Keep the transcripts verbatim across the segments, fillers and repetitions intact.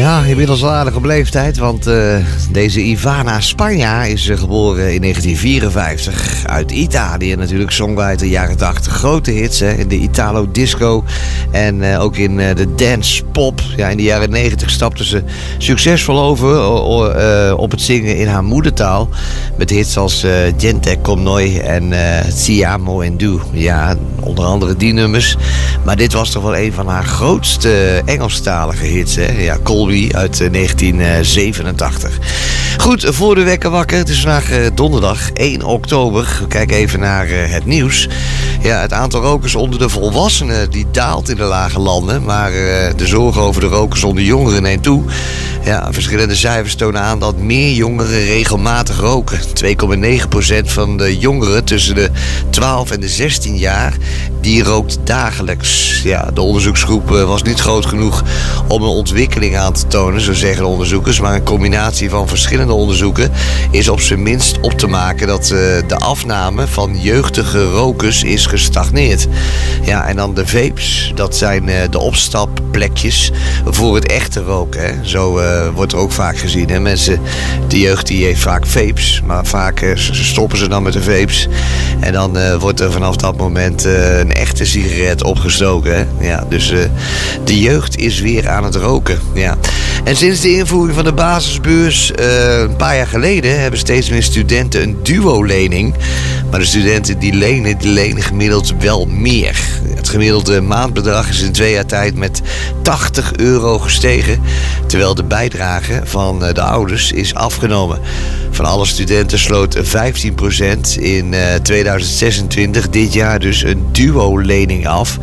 Ja, inmiddels al aardig op leeftijd, want uh, deze Ivana Spanja is uh, geboren in negentien vierenvijftig. Uit Italië natuurlijk, zong uit de jaren tachtig grote hits hè, in de Italo disco en uh, ook in uh, de dance pop. Ja, in de jaren negentig stapte ze succesvol over uh, uh, op het zingen in haar moedertaal. Met hits als uh, Gente con noi en uh, Ti amo en du. Ja, onder andere die nummers. Maar dit was toch wel een van haar grootste Engelstalige hits. Hè? Ja, Call Me uit uh, negentien zevenentachtig. Goed, voor de wekker wakker. Het is vandaag uh, donderdag één oktober. We kijken even naar uh, het nieuws. Ja, het aantal rokers onder de volwassenen die daalt in de lage landen. Maar uh, de zorg over de rokers onder jongeren neemt toe. Ja, verschillende cijfers tonen aan dat meer jongeren regelmatig roken. twee komma negen procent van de jongeren tussen de twaalf en de zestien jaar, die rookt dagelijks. Ja, de onderzoeksgroep was niet groot genoeg om een ontwikkeling aan te tonen, zo zeggen de onderzoekers. Maar een combinatie van verschillende onderzoeken is op zijn minst op te maken dat uh, de afname van jeugdige rokers is gestagneerd. Ja, en dan de vapes, dat zijn uh, de opstapplekjes voor het echte roken. Hè. Zo uh, wordt er ook vaak gezien. Hè. Mensen, de jeugd die heeft vaak vapes, maar vaak uh, stoppen ze dan met de vapes. En dan uh, wordt er vanaf dat moment uh, een echte sigaret opgestoken. Hè. Ja, dus uh, de jeugd is weer aan het roken. Ja. En sinds de invoering van de basisbeurs uh, een paar jaar geleden hebben steeds meer studenten een duo-lening. Maar de studenten die lenen, die lenen gemiddeld wel meer. Het gemiddelde maandbedrag is in twee jaar tijd met tachtig euro gestegen. Terwijl de bijdrage van de ouders is afgenomen. Van alle studenten sloot vijftien procent in uh, tweeduizend zesentwintig, dit jaar dus, een duo-lening af.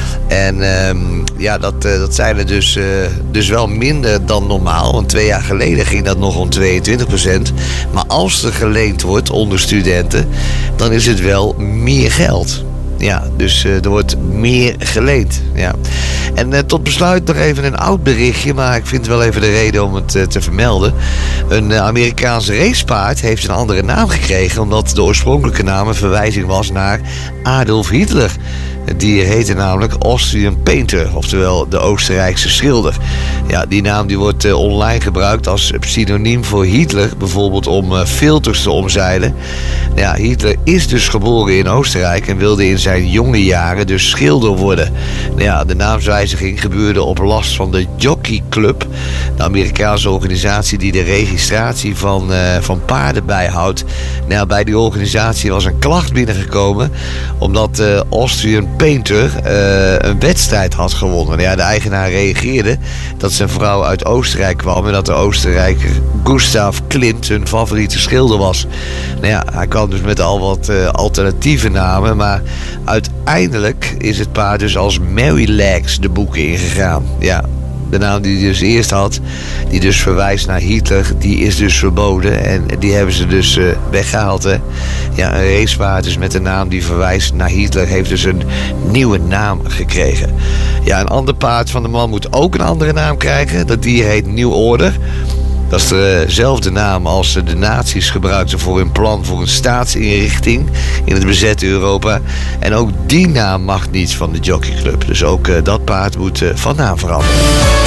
En um, ja, dat, uh, dat zijn er dus, uh, dus wel minder dan normaal. Want twee jaar geleden ging dat nog om tweeëntwintig procent. Maar als er geleend wordt onder studenten, dan is het wel meer geld. Ja, dus uh, er wordt meer geleend. Ja. En uh, tot besluit nog even een oud berichtje, maar ik vind wel even de reden om het uh, te vermelden. Een uh, Amerikaans racepaard heeft een andere naam gekregen, omdat de oorspronkelijke naam een verwijzing was naar Adolf Hitler. Het dier heette namelijk Austrian Painter, oftewel de Oostenrijkse schilder. Ja, die naam die wordt uh, online gebruikt als synoniem voor Hitler, bijvoorbeeld om uh, filters te omzeilen. Ja, Hitler is dus geboren in Oostenrijk en wilde in zijn jonge jaren dus schilder worden. Ja, de naamswijziging gebeurde op last van de Jockey Club, de Amerikaanse organisatie die de registratie van, uh, van paarden bijhoudt. Nou, bij die organisatie was een klacht binnengekomen omdat uh, Austrian Painter uh, een wedstrijd had gewonnen. Ja, de eigenaar reageerde dat zijn vrouw uit Oostenrijk kwam en dat de Oostenrijker Gustav Klimt hun favoriete schilder was. Nou ja, hij kwam dus met al wat uh, alternatieve namen, maar uiteindelijk is het paard dus als Mary Legs de boeken ingegaan. Ja. De naam die hij dus eerst had, die dus verwijst naar Hitler, die is dus verboden. En die hebben ze dus uh, weggehaald. Hè. Ja, een racepaard dus met een naam die verwijst naar Hitler heeft dus een nieuwe naam gekregen. Ja, een ander paard van de man moet ook een andere naam krijgen. Dat dier heet New Order. Dat is dezelfde naam als de nazi's gebruikten voor hun plan voor een staatsinrichting in het bezette Europa. En ook die naam mag niet van de Jockey Club. Dus ook uh, dat paard moet uh, van naam veranderen.